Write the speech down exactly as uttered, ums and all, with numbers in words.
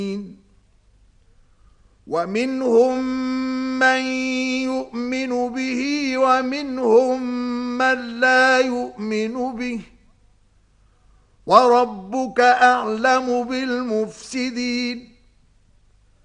ومنهم من يؤمن به ومنهم من لا يؤمن به وربك أعلم بالمفسدين